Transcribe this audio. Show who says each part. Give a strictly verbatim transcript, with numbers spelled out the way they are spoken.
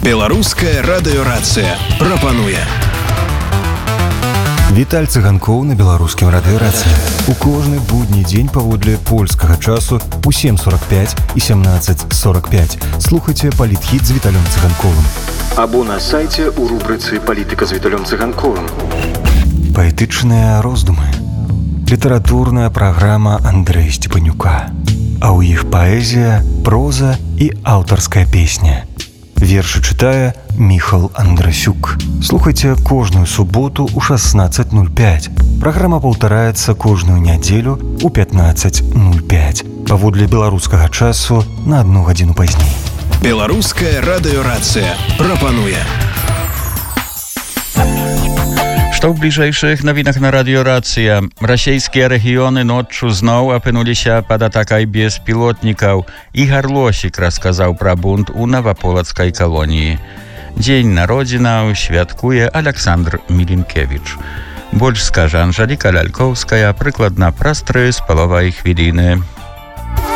Speaker 1: Беларуская радыёрацыя прапануе.
Speaker 2: Віталь Цыганкоў на беларускім радыёрацыі. У кожны будні дзень паводле польскага часу у сем сорок пять і семнадцать сорок пять слухайце палітхіт з Віталем Цыганковым.
Speaker 1: Або на сайце у рубрыцы «Палітыка з Віталем Цыганковым».
Speaker 2: Паэтычныя роздумы. Літаратурная праграма Андрэя Сцепанюка. А ў іх паэзія, проза і аўтарская песня. Вершы чытае Міхал Андрасюк. Слухайце кожную суботу ў шестнадцать ноль пять. Праграма паўтараецца кожную нядзелю ў пятнадцать ноль пять. Паводле беларускага часу на одну гадзіну пазней.
Speaker 1: Беларуская радыёрацыя прапануе.
Speaker 3: Што ў бліжэйшых навінах на радыёрацыя. Расійскія рэгіёны ноччу зноў апынуліся пад атакай беспілотнікаў. Ігар Лосік расказаў пра бунт у наваполацкай калоніі. Дзень народзінаў святкуе Аляксандр Мілінкевіч. Больш скажа Анжаліка Лялькоўская прыкладна праз тры з паловай хвіліны.